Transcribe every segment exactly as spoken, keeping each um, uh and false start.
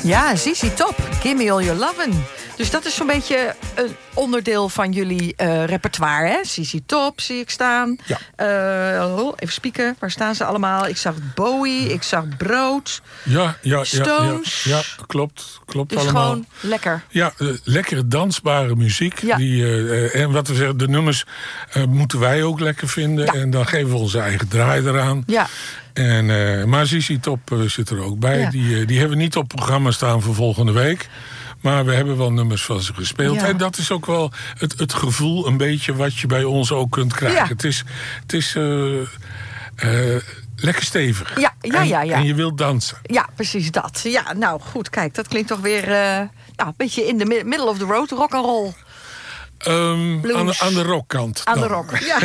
Ja, Z Z Top. Give me all your lovin'. Dus dat is zo'n beetje een onderdeel van jullie uh, repertoire, hè? Z Z Top zie ik staan. Ja. Uh, oh, even spieken, waar staan ze allemaal? Ik zag Bowie, ik zag Brood. Ja, ja, Stones. Ja, ja, ja, klopt. Klopt dus allemaal. gewoon lekker. Ja, uh, lekkere dansbare muziek. Ja. Die, uh, en wat we zeggen, de nummers uh, moeten wij ook lekker vinden. Ja. En dan geven we onze eigen draai eraan. Ja. En, uh, maar Z Z Top uh, zit er ook bij. Ja. Die, uh, die hebben we niet op programma staan voor volgende week. Maar we hebben wel nummers van ze gespeeld. Ja. En dat is ook wel het, het gevoel een beetje wat je bij ons ook kunt krijgen. Ja. Het is, het is uh, uh, lekker stevig. Ja, ja, ja, ja. En, en je wilt dansen. Ja, precies dat. Ja, nou goed, kijk, dat klinkt toch weer uh, ja, een beetje in de middle of the road, rock'n'roll. Um, aan, de, aan de rockkant. Aan dan. de rock, ja.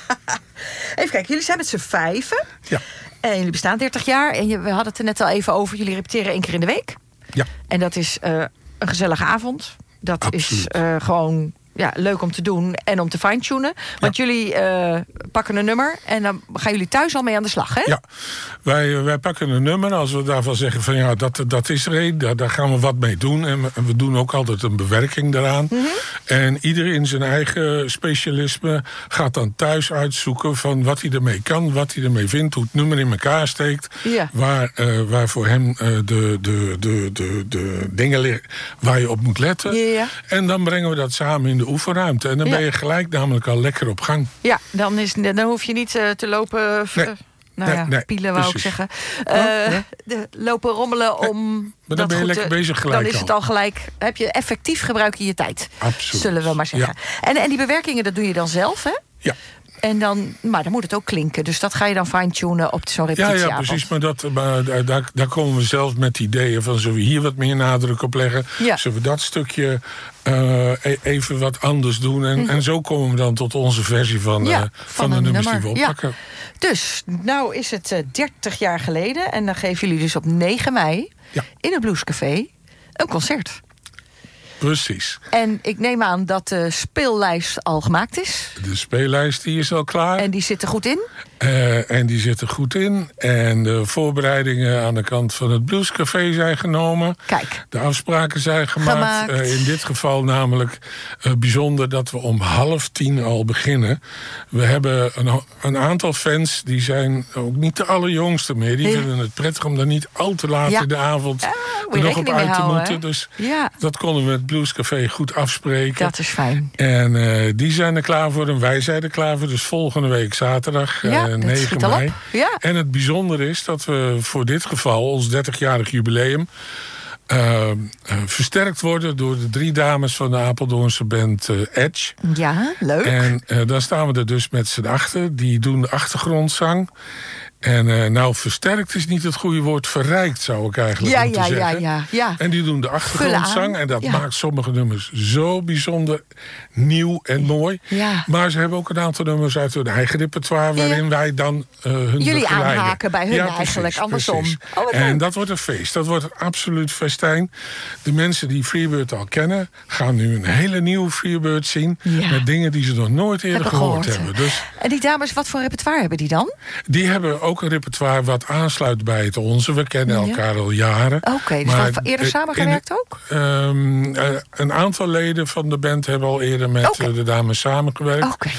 Even kijken, jullie zijn met z'n vijven. Ja. En jullie bestaan dertig jaar. En je, we hadden het er net al even over. Jullie repeteren één keer in de week. Ja. En dat is uh, een gezellige avond. Dat Absoluut. is uh, gewoon ja, leuk om te doen en om te fine-tunen. Want Ja. jullie uh, pakken een nummer en dan gaan jullie thuis al mee aan de slag, hè? Ja, wij, wij pakken een nummer. Als we daarvan zeggen van ja, dat, dat is er een. Daar, daar gaan we wat mee doen. En we, en we doen ook altijd een bewerking daaraan. Mm-hmm. En ieder in zijn eigen specialisme gaat dan thuis uitzoeken van wat hij ermee kan, wat hij ermee vindt, hoe het nummer in elkaar steekt. Ja. Waar, uh, waar voor hem uh, de, de, de, de, de dingen liggen waar je op moet letten. Ja, ja. En dan brengen we dat samen in de oefenruimte. En dan Ja. ben je gelijk namelijk al lekker op gang. Ja, dan, is, dan hoef je niet uh, te lopen... Uh, Nee. Nou Nee, ja, nee, pielen wou precies. ik zeggen. Uh, Oh, ja. de, lopen rommelen om... Maar dan dat ben je goed lekker te- bezig gelijk Dan is al. het al gelijk... Heb je effectief gebruik je je tijd. Absoluut. Zullen we maar zeggen. En, en die bewerkingen, dat doe je dan zelf, hè? Ja. En dan, maar dan moet het ook klinken. Dus dat ga je dan fine-tunen op zo'n Ja, repetitieavond. ja, precies. Maar, dat, maar daar, daar, daar komen we zelf met ideeën van... zullen we hier wat meer nadruk op leggen? Ja. Zullen we dat stukje uh, e- even wat anders doen? En, Mm-hmm. en zo komen we dan tot onze versie van, Ja, uh, van van de een nummers nummer. die we Ja. oppakken. Dus, nou is het uh, dertig jaar geleden. En dan geven jullie dus op negen mei... Ja. in het Bluescafé een concert. Precies. En ik neem aan dat de speellijst al gemaakt is. De speellijst die is al klaar. En die zit er goed in. Uh, en die zit er goed in. En de voorbereidingen aan de kant van het Bluescafé zijn genomen. Kijk. De afspraken zijn gemaakt. Gemaakt. Uh, in dit geval namelijk uh, bijzonder dat we om half tien al beginnen. We hebben een, een aantal fans, die zijn ook niet de allerjongste meer. Die Ja. vinden het prettig om daar niet al te laat Ja. in de avond Ja, moet je nog op rekening mee uit te houden, moeten. hè? Dus Ja. dat konden we met het Bluescafé goed afspreken. Dat is fijn. En uh, die zijn er klaar voor en wij zijn er klaar voor. Dus volgende week zaterdag, Ja, uh, dat negen schiet al mei. op. Ja. En het bijzondere is dat we voor dit geval, ons dertigjarig jubileum... Uh, uh, versterkt worden door de drie dames van de Apeldoornse band uh, Edge. Ja, leuk. En uh, dan staan we er dus met z'n achter. Die doen de achtergrondzang. En uh, nou, versterkt is niet het goede woord. Verrijkt zou ik eigenlijk Ja, moeten ja, ja, zeggen. ja, ja. En die doen de achtergrondzang. Vullen aan. En dat Ja. maakt sommige nummers zo bijzonder nieuw en mooi. Ja. Maar ze hebben ook een aantal nummers uit hun eigen repertoire... waarin Ja. wij dan uh, hun Jullie begeleiden. aanhaken bij hun Ja, eigenlijk, precies, andersom. precies. Oh, wat en leuk. dat wordt een feest. Dat wordt een absoluut festijn. De mensen die Freebird al kennen... gaan nu een hele nieuwe Freebird zien... Ja. met dingen die ze nog nooit eerder Hebben gehoord, gehoord. hebben. Dus En die dames, wat voor repertoire hebben die dan? die hebben ook een repertoire wat aansluit bij het onze. We kennen Ja. elkaar al jaren. Oké, dus Maar, van eerder eh, samengewerkt in- ook? Um, uh, een aantal leden van de band hebben al eerder met Oké. uh, de dames samengewerkt. Oké.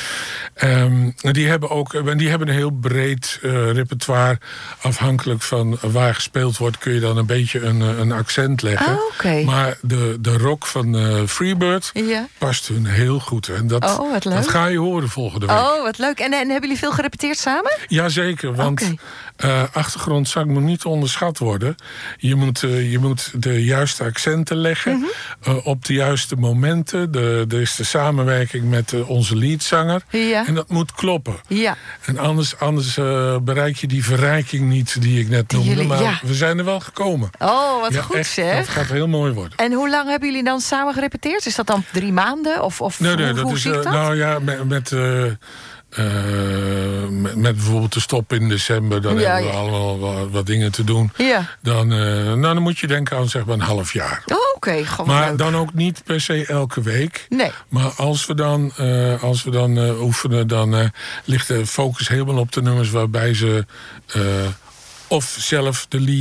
Um, die hebben ook uh, die hebben een heel breed uh, repertoire. Afhankelijk van waar gespeeld wordt kun je dan een beetje een, uh, een accent leggen. Oh, oké. Maar de, de rock van uh, Freebird Ja. past hun heel goed. En dat, Oh, wat leuk. dat ga je horen volgende week. Oh, wat leuk. En, en hebben jullie veel gerepeteerd samen? Jazeker, want Oké. uh, achtergrondzang moet niet onderschat worden. Je moet, uh, je moet de juiste accenten leggen Mhm. uh, op de juiste momenten. De, er is de samenwerking met uh, onze leadzanger. Ja. En dat moet kloppen. Ja. En anders, anders uh, bereik je die verrijking niet die ik net Die noemde. jullie- maar ja. we zijn er wel gekomen. Oh, wat Ja, goed echt, zeg. dat gaat heel mooi worden. En hoe lang hebben jullie dan samen gerepeteerd? Is dat dan drie maanden? Of, of Nee, nee, hoe, dat hoe is, zie ik uh, dat? nou ja, met, met, uh, uh, met, met bijvoorbeeld de stop in december, dan Ja, hebben we ja. allemaal wat, wat dingen te doen. Ja. Dan, uh, nou, dan moet je denken aan zeg maar een half jaar. Oh, oké. Gewoon Maar leuk. dan ook niet per se elke week. Nee. Maar als we dan, uh, als we dan uh, oefenen, dan uh, ligt de focus helemaal op de nummers waarbij ze uh, of zelf de lead